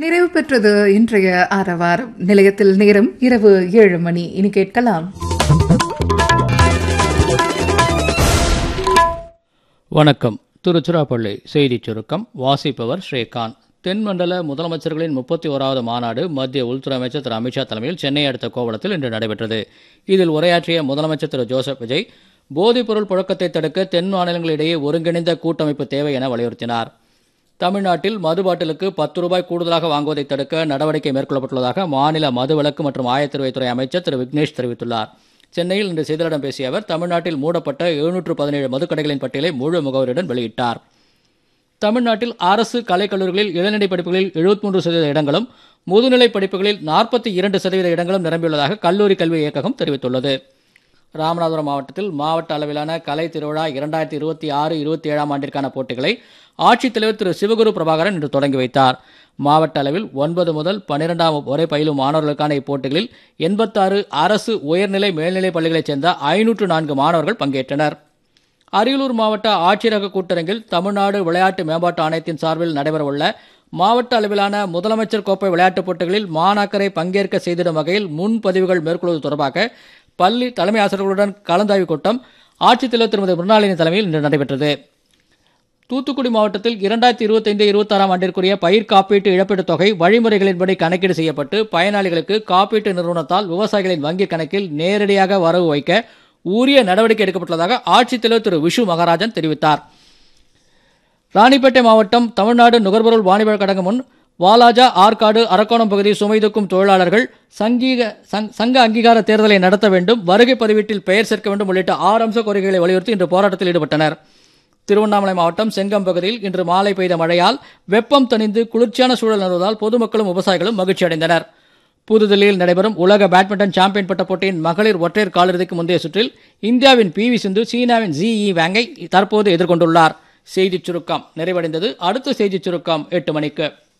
நிறைவு பெற்றது இன்றைய ஆரவாரம். நிலையத்தில் நேரம் இரவு 7 மணி. இனி கேட்கலாம். வணக்கம். திருச்சிராப்பள்ளி செய்திச் சுருக்கம் வாசிப்பவர் ஸ்ரீகாந்த். தென்மண்டல முதலமைச்சர்களின் 31வது மாநாடு மத்திய உள்துறை அமைச்சர் திரு அமித்ஷா தலைமையில் சென்னை அடுத்த கோவளத்தில் இன்று நடைபெற்றது. இதில் உரையாற்றிய முதலமைச்சர் திரு ஜோசப் விஜய் போதைப்பொருள் புழக்கத்தை தடுக்க தென் மாநிலங்களிடையே ஒருங்கிணைந்த கூட்டமைப்பு தேவை என வலியுறுத்தினார். தமிழ்நாட்டில் மது பாட்டிலுக்கு 10 ரூபாய் கூடுதலாக வாங்குவதை தடுக்க நடவடிக்கை மேற்கொள்ளப்பட்டுள்ளதாக மாநில மதுவிலக்கு மற்றும் ஆயத்தீர்வைத்துறை அமைச்சர் திரு விக்னேஷ் தெரிவித்துள்ளார். சென்னையில் இன்று செய்தியாளர்களிடம் பேசிய அவர் தமிழ்நாட்டில் மூடப்பட்ட 717 மதுக்கடைகளின் பட்டியலை முழு முகவரியுடன் வெளியிட்டார். தமிழ்நாட்டில் அரசு கலைக்கல்லூரிகளில் இளநிலை படிப்புகளில் 73% இடங்களும் முதுநிலை படிப்புகளில் 42% இடங்களும் நிரம்பியுள்ளதாக கல்லூரி கல்வி இயக்ககம் தெரிவித்துள்ளது. ராமநாதபுரம் மாவட்டத்தில் மாவட்ட அளவிலான கலை திருவிழா 2026-27 ஆண்டிற்கான போட்டிகளை ஆட்சித்தலைவர் திரு சிவகுரு பிரபாகரன் இன்று தொடங்கி வைத்தார். மாவட்ட அளவில் 9 முதல் 12ஆம் வரை பயிலும் மாணவர்களுக்கான இப்போட்டிகளில் 86 அரசு உயர்நிலை மேல்நிலைப் பள்ளிகளைச் சேர்ந்த 504 மாணவர்கள் பங்கேற்றனர். அரியலூர் மாவட்ட ஆட்சியரக கூட்டரங்கில் தமிழ்நாடு விளையாட்டு மேம்பாட்டு ஆணையத்தின் சார்பில் நடைபெறவுள்ள மாவட்ட அளவிலான முதலமைச்சர் கோப்பை விளையாட்டுப் போட்டிகளில் மாணாக்கரை பங்கேற்க செய்திடும் வகையில் முன்பதிவுகள் மேற்கொள்வது தொடர்பாக பள்ளி தலைமை ஆசிரியர்களுடன் கலந்தாய்வு கூட்டம் ஆட்சித்தலைவர் திருமதி மிருணாளினி தலைமையில் இன்று நடைபெற்றது. தூத்துக்குடி மாவட்டத்தில் 2025-26 ஆண்டிற்குரிய பயிர் காப்பீட்டு இழப்பீட்டுத் தொகை வழிமுறைகளின்படி கணக்கீடு செய்யப்பட்டு பயனாளிகளுக்கு காப்பீட்டு நிறுவனத்தால் விவசாயிகளின் வங்கிக் கணக்கில் நேரடியாக வரவு வைக்க உரிய நடவடிக்கை எடுக்கப்பட்டுள்ளதாக ஆட்சித்தலைவர் திரு விஷு மகாராஜன் தெரிவித்தார். ராணிப்பேட்டை மாவட்டம் தமிழ்நாடு நுகர்பொருள் வாணிப கழகம் முன் வாலாஜா, ஆற்காடு, அரக்கோணம் பகுதி சுமை தூக்கும் தொழிலாளர்கள் சங்க அங்கீகார தேர்தலை நடத்த வேண்டும், வருகை பதிவேட்டில் பெயர் சேர்க்க வேண்டும் உள்ளிட்ட 6 அம்ச கோரிக்கைகளை வலியுறுத்தி இன்று போராட்டத்தில் ஈடுபட்டனர். திருவண்ணாமலை மாவட்டம் செங்கம் பகுதியில் இன்று மாலை பெய்த மழையால் வெப்பம் தணிந்து குளிர்ச்சியான சூழல் நிலவுவதால் பொதுமக்களும் விவசாயிகளும் மகிழ்ச்சி அடைந்தனர். புதுதில்லியில் நடைபெறும் உலக பேட்மிண்டன் சாம்பியன் பட்ட போட்டியின் மகளிர் ஒற்றையர் காலிறுதிக்கு முந்தைய சுற்றில் இந்தியாவின் PV சிந்து சீனாவின் ZE வாங்கை தற்போது எதிர்கொண்டுள்ளார். செய்திச் சுருக்கம் நிறைவடைந்தது. அடுத்த செய்திச் சுருக்கம் 8 மணிக்கு.